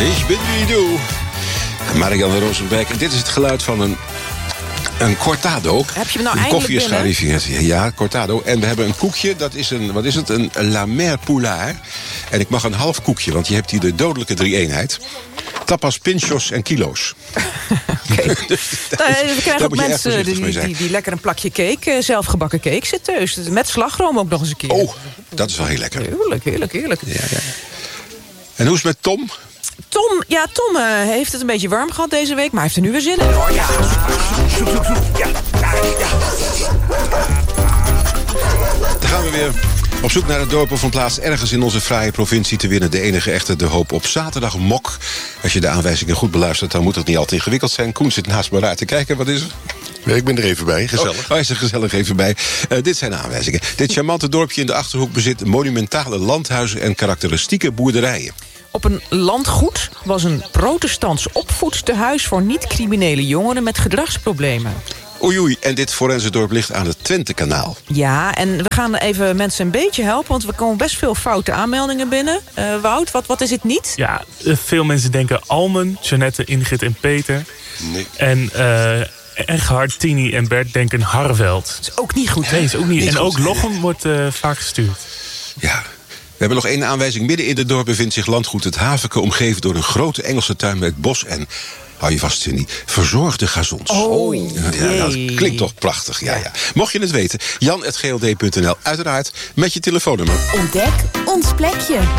Ik ben wie doe. Marianne Rosenberg. En dit is het geluid van een cortado. Heb je hem nou de eindelijk koffie is binnen? gearriveerd. Ja, cortado. En we hebben een koekje. Dat is een La Mer Poulard. En ik mag een half koekje, want je hebt hier de dodelijke drie-eenheid. Tapas, pinchos en kilo's. Okay. We krijgen ook mensen die lekker een plakje cake, zelfgebakken cake zit thuis. Met slagroom ook nog eens een keer. Oh, dat is wel heel lekker. Heerlijk. Ja. En hoe is het met Tom? Tom heeft het een beetje warm gehad deze week, maar hij heeft er nu weer zin in. Oh ja. Zoek. Ja. Dan gaan we weer op zoek naar het dorp of een plaats ergens in onze fraaie provincie te winnen. De enige echte De Hoop op zaterdag mok. Als je de aanwijzingen goed beluistert, dan moet het niet altijd ingewikkeld zijn. Koen zit naast me raar te kijken. Wat is er? Ja, ik ben er even bij, gezellig. Hij is er gezellig even bij. Dit zijn de aanwijzingen. Dit charmante dorpje in de Achterhoek bezit monumentale landhuizen en karakteristieke boerderijen. Op een landgoed was een protestants opvoedstehuis voor niet-criminele jongeren met gedragsproblemen. Oei, en dit Forenzendorp ligt aan het Twentekanaal. Ja, en we gaan even mensen een beetje helpen, want we komen best veel foute aanmeldingen binnen. Wout, wat is het niet? Ja, veel mensen denken Almen, Jeannette, Ingrid en Peter. Nee. En Gerhard, Tini en Bert denken Harveld. Dat is ook niet goed. Nee, is ook niet. Niet En goed. ook Lochem wordt vaak gestuurd. Ja. We hebben nog één aanwijzing. Midden in het dorp bevindt zich landgoed Het Haveke, omgeven door een grote Engelse tuin met bos en, hou je vast, Cindy, verzorgde gazons. Ja, dat klinkt toch prachtig. Ja. Mocht je het weten, jan@gld.nl. Uiteraard met je telefoonnummer. Ontdek ons plekje.